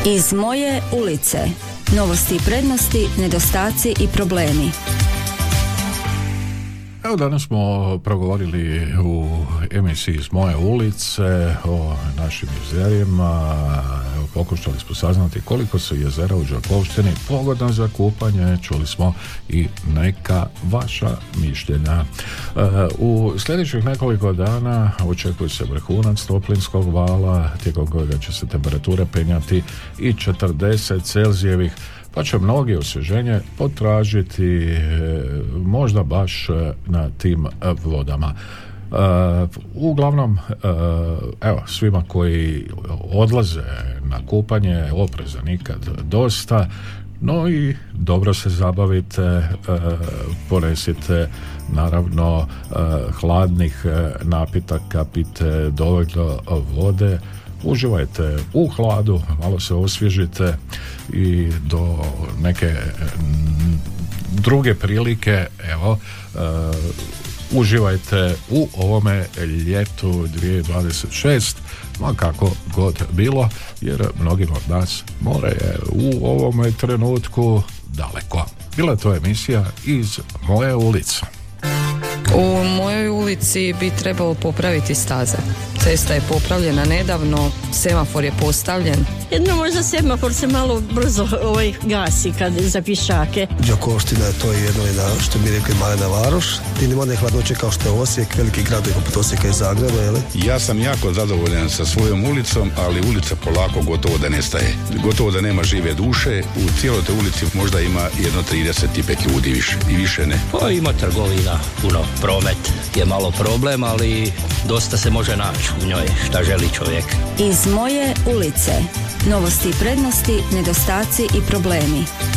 Iz moje ulice. Novosti i prednosti, nedostaci i problemi. Evo, danas smo progovorili u emisiji Iz moje ulice o našim jezerima. Evo, pokušali smo saznati koliko su jezera u Đakovštini pogodna za kupanje. Čuli smo i neka vaša mišljenja. U sljedećih nekoliko dana očekuje se vrhunac toplinskog vala, tijekom kojega će se temperature penjati i 40 Celzijevih, pa će mnogi osvježenje potražiti možda baš na tim vodama. Uglavnom, evo, svima koji odlaze na kupanje, opreza nikad dosta, no i dobro se zabavite, ponesite naravno hladnih napitaka, pite dovoljno vode, uživajte u hladu, malo se osvježite i do neke druge prilike, evo, uživajte u ovome ljetu 2026, ma kako god bilo, jer mnogim od nas more je u ovome trenutku daleko. Bila je to emisija Iz moje ulice. U mojoj ulici bi trebalo popraviti staze. Cesta je popravljena nedavno, semafor je postavljen. Jedno možda semafor se malo brzo gasi kad za pješake. Đakovština je to jedno što bi rekli malena varoš. Ti nema one hladnoće kao što je Osijek, veliki grad poput Osijeka i Zagreba, jel? Ja sam jako zadovoljan sa svojom ulicom, ali ulica polako gotovo da nestaje. Gotovo da nema žive duše. U cijeloj toj ulici možda ima jedno 35 ljudi više i više ne. Pa ima trgovina, puno, promet je malo problem, ali dosta se može naći u njoj, šta želi čovjek. Iz moje ulice. Novosti i prednosti, nedostaci i problemi.